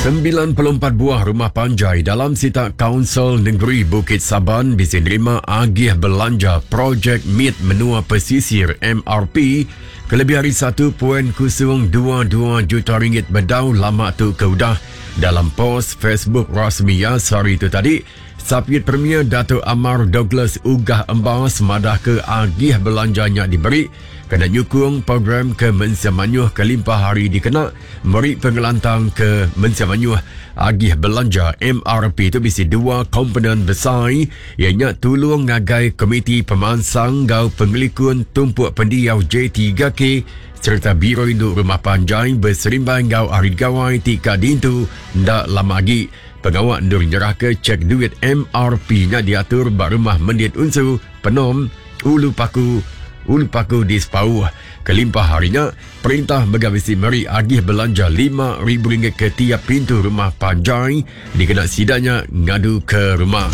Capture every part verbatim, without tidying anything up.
sembilan puluh empat buah rumah panjai dalam sita Kaunsil Negeri Bukit Saban bisa menerima agih belanja projek Meet Menua Pesisir M R P kelebihan satu perpuluhan dua dua juta ringgit berdau lama tu keudah. Dalam post Facebook rasminya sehari itu tadi, Sapiat Premier Dato' Amar Douglas Ugah Embas madah ke agih belanjanya diberi kena nyukung program ke Mensia Manyuh ke limpah hari dikena meri pengelantang ke Mensia Manyuh. Agih belanja M R P itu bisi dua komponen besar, ianya tolong ngagai Komiti Pemansang Gau Pengelikun Tumpuk Pendiau J tiga K serta Biro Induk Rumah Panjai berserimbang gau hari gawai tika dintu ndak lama lagi. Pengawal ndur nyerah ke cek duit M R P-nya diatur bak rumah mendit unsur Penom Ulu Paku Ulu Paku di Sepauh. Kelimpah harinya, perintah megawisi meri agih belanja lima ribu ringgit ke tiap pintu rumah panjai dikena sidanya ngadu ke rumah.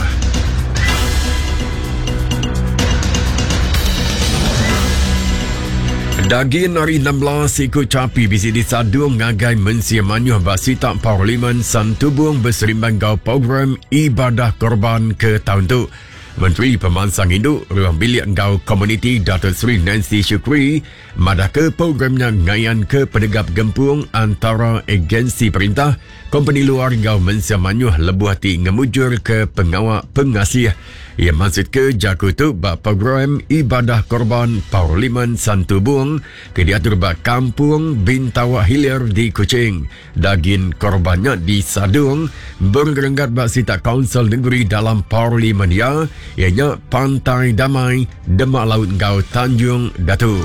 Daging hari enam belas ikut capi bisi disadung ngagai Mensia Manyuh Basita Parlimen Santubung berserimbang gau program ibadah korban ke tahun tu. Menteri Pemansang Induk Ruang Bilik Gau Komuniti Datuk Seri Nancy Shukri madah ke programnya ngayan ke penegap gempung antara agensi perintah, kompeni luar Gau Mensia Manyuh lebuh hati ngemujur ke pengawal pengasih. Ia maksud ke jaku tu bak program ibadah korban Parlimen Santubung ke diatur bak kampung Bintawak Hilir di Kuching. Daging korbannya di Sadung bergerenggat bak sita Kaunsil Negeri dalam Parlimen ya, ianya Pantai Damai Demak Laut Gau Tanjung Datu.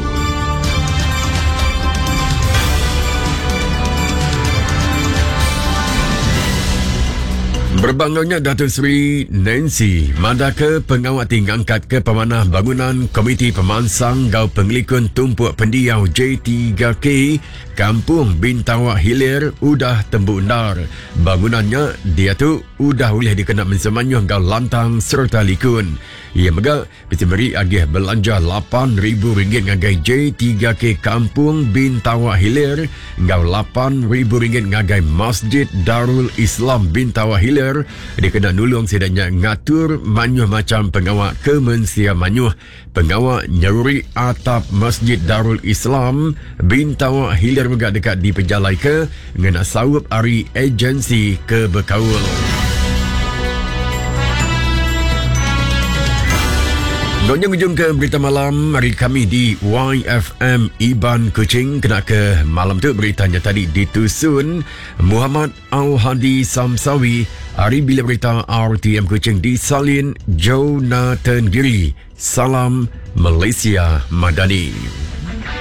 Berbangganya Datuk Seri Nancy madah ke pengawal tingangkat ke pemanah bangunan Komiti Pemansang Gau Pengelikun Tumpuk Pendiau J tiga K Kampung Bintawak Hilir udah tembuk ndar. Bangunannya dia tu udah boleh dikena Mensia Manyuh Gau Lantang serta Likun. Ia megak bisa beri agih belanja lapan ribu ringgit ngagai J tiga K Kampung Bintawak Hilir, Gau lapan ribu ringgit ngagai Masjid Darul Islam Bintawak Hilir. Dia kena nulung sedanya ngatur Manyuh macam pengawal ke Mensia Manyuh. Pengawal nyaruri atap Masjid Darul Islam Bintawak Hilir megak dekat di pejalai ke ngena sawup ari agensi ke berkaul. Gonyang ujung ke berita malam hari kami di Y F M Iban Kuching. Kena ke malam tu beritanya tadi ditusun Muhammad Al-Hadi Samsawi. Hari bila berita R T M Kuching disalin Jonathan Giri. Salam Malaysia Madani.